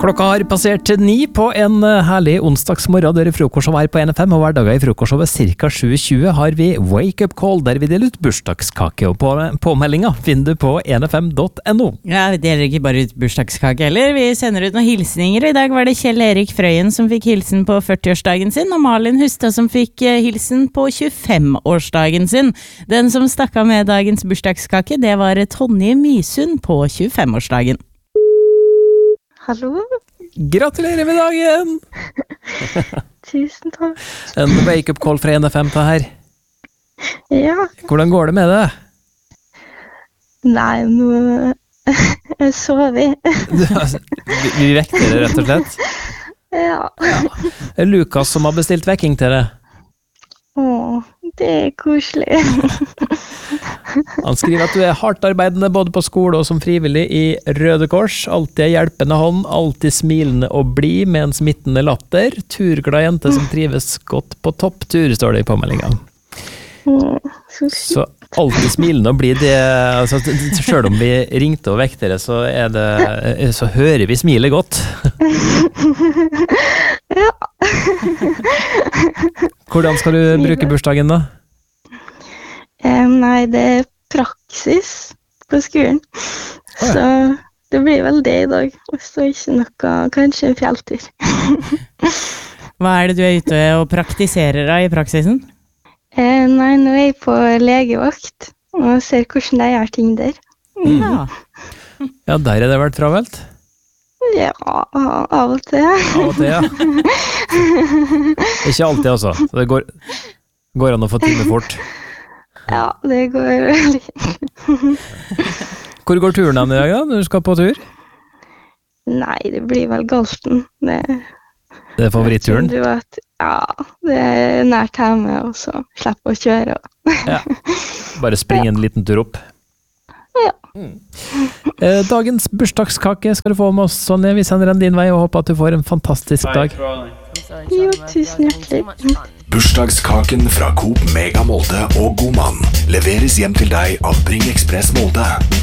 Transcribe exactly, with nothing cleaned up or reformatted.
Klokka har passert ni på en herlig onsdagsmorgen. Dere frokost her på N F M, og hverdager i frokostshowet cirka sju tjue har vi Wake Up Call, der vi deler ut bursdagskake. Og på, påmeldinga finner du på n f m punktum n o. Ja, vi deler ikke bare ut bursdagskake heller. Vi sender ut noen hilsninger. I dag var det Kjell Erik Frøyen som fikk hilsen på førtiårsdagen sin, og Malin Hustad som fikk hilsen på tjuefemårsdagen sin. Den som stakk av med dagens bursdagskake, det var Tonje Misund på tjuefemårsdagen. Hallo? Gratulerer med dagen! Tusen takk. En wake-up call fra N F M på her. Ja. Hvordan går det med det? Nei, nå jeg sover. vi, vi vekter det rett og slett? Ja. Ja. Det er Lukas som har bestilt vekking til det. Åh, det er koselig. Han skriver at du er hardt arbeidende både på skole og som frivillig i Røde Kors. Alltid hjelpende hånd, alltid smilende og blid med en smittende latter. Turglad jente som trives godt på topptur, står det i påmeldingen. Så alltid smilende og blid, det, altså, selv om vi ringte og vektere, så, er det, så hører vi smilet godt. Ja. Hvordan skal du bruke bursdagen da? Eh, nei, det er praksis på skolen. Oh, ja. Så det blir vel det i dag. Og så ikke noe, kanskje en fjelltur. Hva er det du er ute og praktiserer da i praksisen? Eh, nei, nå er jeg på legevakt og ser hvordan de gjør ting der. Mm. Ja. Ja, der er det vært travelt. Ja, av og til. Av og til, ja. Ikke alltid altså. Så det går, går an å få time fort. Ja, det går veldig. Hvor går turen an i dag da, når du skal på tur? Nei, det blir vel Galten. Det, Det er favoritturen? du vet, ja, det er nært hjemme, og så slipper å kjøre. Ja. Bare springe en liten tur opp. Ja. Mm. Eh, dagens bursdagskake skal du få med oss, Sonja. Vi sender den din vei og håper at du får en fantastisk dag. Jo, tusen hjertelig. Bursdagskaken fra Coop Mega Molde og God Mann leveres hjem til deg av Bring Express Molde.